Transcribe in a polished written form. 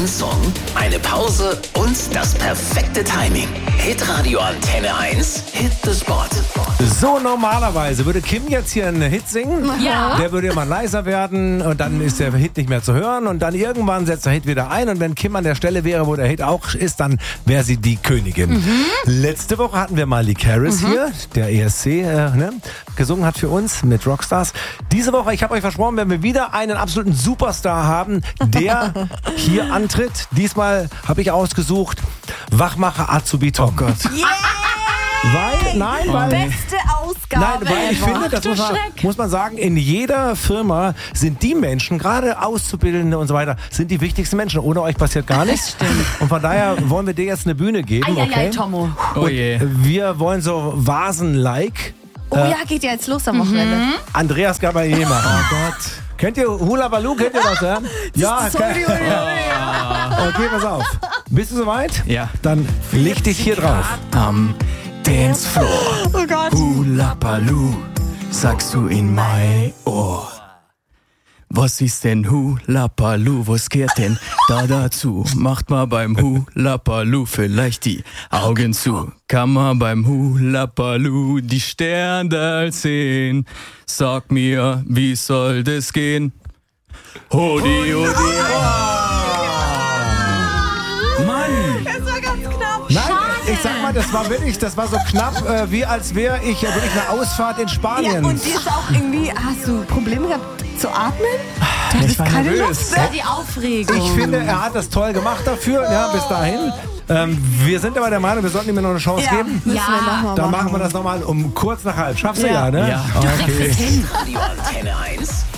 Ein Song, eine Pause und das perfekte Timing. Hitradio Antenne 1, Hit the Spot. So, normalerweise würde Kim jetzt hier einen Hit singen. Ja. Der würde immer leiser werden und dann ist der Hit nicht mehr zu hören und dann irgendwann setzt der Hit wieder ein und wenn Kim an der Stelle wäre, wo der Hit auch ist, dann wäre sie die Königin. Letzte Woche hatten wir Miley Cyrus hier, der ESC gesungen hat für uns mit Rockstars. Diese Woche, ich habe euch versprochen, werden wir wieder einen absoluten Superstar haben, der hier antritt. Diesmal habe ich ausgesucht Wachmacher Azubi Tom. Oh Gott. Weil Beste Ausgabe. weil ich finde, das muss man sagen, in jeder Firma sind die Menschen, gerade Auszubildende und so weiter, sind die wichtigsten Menschen. Ohne euch passiert gar nichts. Stimmt. Und von daher wollen wir dir jetzt eine Bühne geben. Eieiei, Okay? Tommo. Oh je. Wir wollen so Vasen-like Oh ja, geht ja jetzt los am Wochenende. Andreas Gabalier machen. Oh Gott. Kennt ihr Hula Baloo? Kennt ihr das? Ja, Sorry. Okay, pass auf. Bist du soweit? Ja. Dann leg dich hier drauf. Am Dancefloor. Oh Gott. Hula Baloo, sagst du in mein Ohr. Was ist denn Hula Baloo? Was gehört denn da dazu? Macht mal beim Hula Baloo vielleicht die Augen zu. Kann man beim Hula Baloo die Sterne sehen? Sag mir, wie soll das gehen? Hodi, hodi, Mann! Das war ganz knapp. Nein, ich sag mal, das war so knapp, wie als wäre ich wirklich eine Ausfahrt in Ja, Spanien. und dir ist auch irgendwie, hast du Probleme gehabt zu atmen? Du Ich hattest war keine nervös. Luft mehr. Die Aufregung. Ich finde, er hat das toll gemacht dafür, ja, bis dahin. Wir sind aber der Meinung, wir sollten ihm noch eine Chance geben. müssen wir nochmal Dann machen wir das nochmal um kurz nach halb. Schaffst du ja, ne? Ja. Okay. Radio Antenne 1.